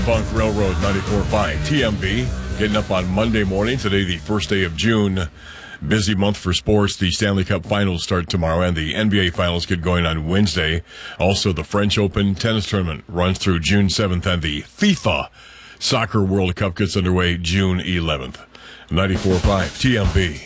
Funk Railroad 94.5 TMB. Getting up on Monday morning. Today, the first day of June. Busy month for sports. The Stanley Cup Finals start tomorrow, and the NBA Finals get going on Wednesday. Also, the French Open tennis tournament runs through June 7th, and the FIFA Soccer World Cup gets underway June 11th. 94.5 TMB.